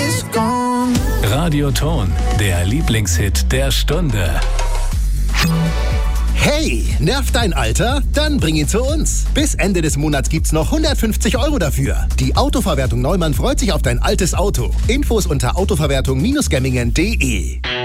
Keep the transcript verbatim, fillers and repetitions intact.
is gone. Radioton, der Lieblingshit der Stunde. Hey, nervt dein Alter? Dann bring ihn zu uns. Bis Ende des Monats gibt's noch hundertfünfzig Euro dafür. Die Autoverwertung Neumann freut sich auf dein altes Auto. Infos unter autoverwertung Bindestrich gemmingen punkt de.